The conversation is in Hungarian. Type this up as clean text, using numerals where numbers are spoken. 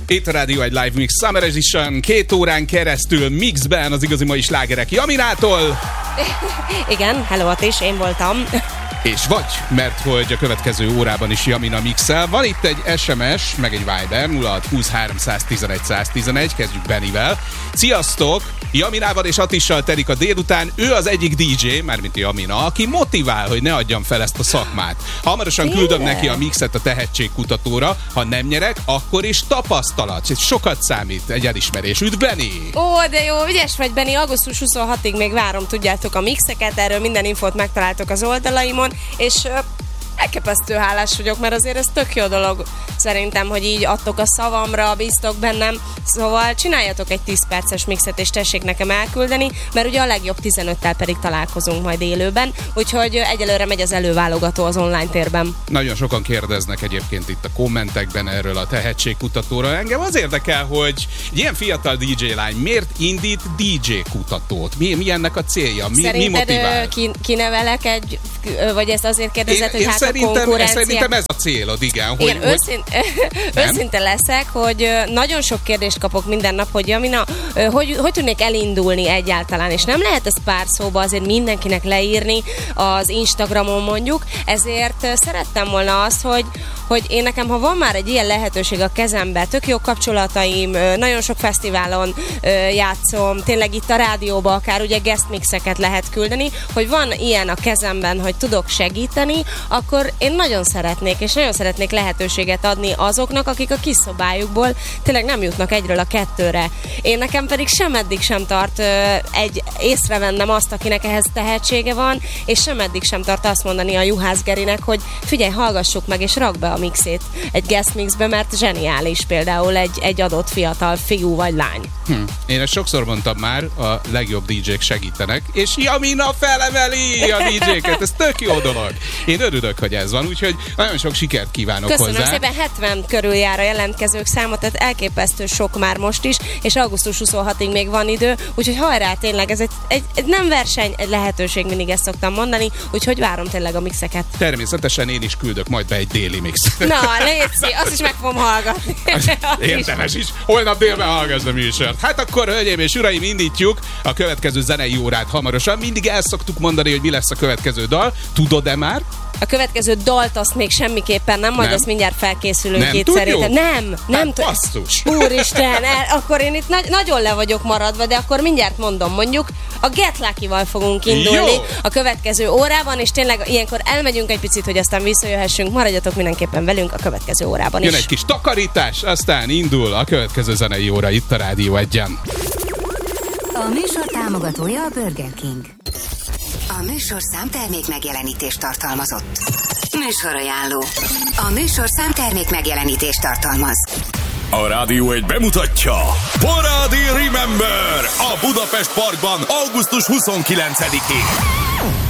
Itt a Rádió egy Live Mix Summer Edition, 2 órán keresztül mixben az igazi mai slágerek Jaminától. Igen, hello Atis, én voltam. És vagy, mert hogy a következő órában is Jamina mixel. Van itt egy SMS, meg egy Viber, 0620 311 111, kezdjük Bennivel. Sziasztok! Jaminával és Atissal telik a délután, ő az egyik DJ, mármint Jamina, aki motivál, hogy ne adjam fel ezt a szakmát. Hamarosan küldöm neki a mixet a tehetségkutatóra, ha nem nyerek, akkor is tapasztalat. Sokat számít egy elismerés. Üdv, Benni! Ó, de jó, ügyes vagy, Benni, augusztus 26-ig még várom, tudjátok, a mixeket, erről minden infót megtaláltok az oldalaimon, és elképesztő hálás vagyok, mert azért ez tök jó dolog szerintem, hogy így adtok a szavamra, bíztok bennem, szóval csináljatok egy 10 perces mixet, és tessék nekem elküldeni, mert ugye a legjobb 15-tel pedig találkozunk majd élőben, úgyhogy egyelőre megy az előválogató az online térben. Nagyon sokan kérdeznek egyébként itt a kommentekben erről a tehetségkutatóra. Engem az érdekel, hogy egy ilyen fiatal DJ lány miért indít DJ kutatót? Mi ennek a célja? Mi motivál? Kinevelek egy, vagy ezt azért kérdezed, hogy hát Szerintem ez a célod, igen. Én őszinte leszek, hogy nagyon sok kérdést kapok minden nap, hogy Jamina, hogy tudnék elindulni egyáltalán, és nem lehet ezt pár szóba azért mindenkinek leírni az Instagramon mondjuk, ezért szerettem volna azt, hogy én nekem, ha van már egy ilyen lehetőség a kezembe, tök jó kapcsolataim, nagyon sok fesztiválon játszom, tényleg itt a rádióban akár ugye guest mixeket lehet küldeni, hogy van ilyen a kezemben, hogy tudok segíteni, akkor én nagyon szeretnék, és nagyon szeretnék lehetőséget adni azoknak, akik a kis szobájukból tényleg nem jutnak egyről a kettőre. Én nekem pedig semeddig sem tart észrevennem azt, akinek ehhez tehetsége van, és semeddig sem tart azt mondani a Juhász Gerinek, hogy figyelj, hallgassuk meg, és rak be a mixét egy guest mixbe, mert zseniális például egy adott fiatal fiú vagy lány. Én ezt sokszor mondtam már, a legjobb DJ-k segítenek, és Jamina felemeli a DJ-ket, ez tök jó dolog. Én örülök, hogy ez van, úgyhogy nagyon sok sikert kívánok hozzá. Köszönöm szépen, 70 körül jár a jelentkezők száma, tehát elképesztő sok már most is, és augusztus 26-ig még van idő, úgyhogy hajrá, tényleg ez egy nem verseny, egy lehetőség, mindig ezt szoktam mondani, úgyhogy várom tényleg a mixeket. Természetesen én is küldök majd be egy déli mix. Na, légy, azt is meg fogom hallgatni. Érdemes is. Holnap délben hallgass a műsort. Hát akkor, hölgyeim és uraim, indítjuk a következő zenei órát hamarosan. Mindig el szoktuk mondani, hogy mi lesz a következő dal. Tudod-e már? A következő dalt azt még semmiképpen nem, majd azt mindjárt felkészülünk itt szerintem. Nem basszus. Úristen, akkor én itt nagyon le vagyok maradva, de akkor mindjárt mondom, mondjuk a Get Lucky-val fogunk indulni a következő órában, és tényleg ilyenkor elmegyünk egy picit, hogy aztán visszajöhessünk. Maradjatok mindenképpen velünk a következő órában is. Jön egy kis takarítás, aztán indul a következő zenei óra itt a Rádió Egyen. A műsor támogatója a Burger King. A műsorszám termék megjelenítést tartalmazott. Műsorajánló. A műsorszám termék megjelenítést tartalmaz. A Rádió egy bemutatja Parádi Remember a Budapest Parkban augusztus 29-én.